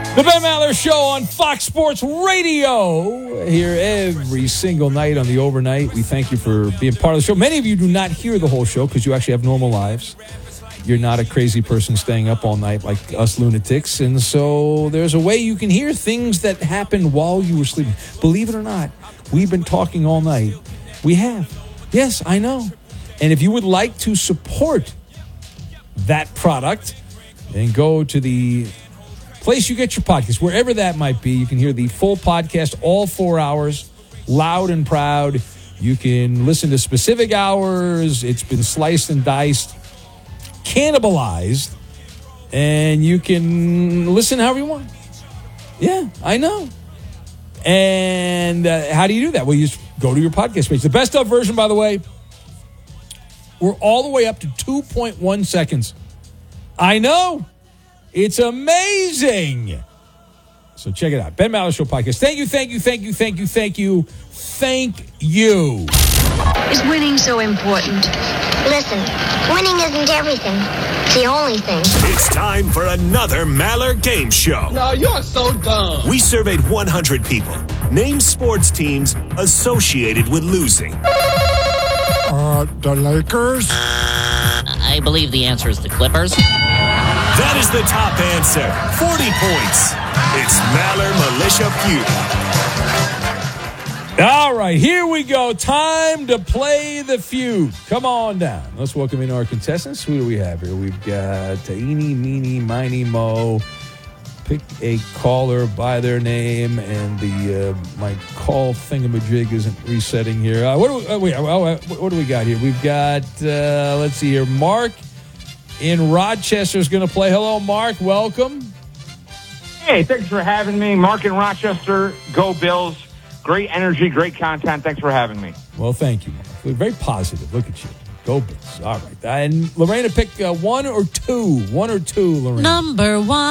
The Ben Maller Show on Fox Sports Radio, here every single night on the overnight. We thank you for being part of the show. Many of you do not hear the whole show because you actually have normal lives. You're not a crazy person staying up all night like us lunatics. And so there's a way you can hear things that happened while you were sleeping. Believe it or not, we've been talking all night. We have. Yes, I know. And if you would like to support that product, then go to the place you get your podcast, wherever that might be. You can hear the full podcast, all 4 hours, loud and proud. You can listen to specific hours. It's been sliced and diced, cannibalized, and you can listen however you want. Yeah, I know. And how do you do that? Well, you just go to your podcast page. The best of version, by the way, we're all the way up to 2.1 seconds. I know. It's amazing. So check it out. Ben Maller Show podcast. Thank you. Is winning so important? Listen, winning isn't everything. It's the only thing. It's time for another Maller Game Show. No, you're so dumb. We surveyed 100 people. Name sports teams associated with losing. The Lakers? I believe the answer is the Clippers. That is the top answer. 40 points. It's Maller Militia Feud. All right, here we go. Time to play the feud. Come on down. Let's welcome in our contestants. Who do we have here? We've got Eeny, Meeny, Miny, Mo. Pick a caller by their name, and the my call thingamajig isn't resetting here. What do we got here? We've got, let's see here, Mark in Rochester is going to play. Hello, Mark. Welcome. Hey, thanks for having me. Mark in Rochester. Go Bills. Great energy, great content. Thanks for having me. Well, thank you, Mark. We're very positive. Look at you. Go Bills. All right. And Lorena, pick one or two. One or two, Lorena. Number one.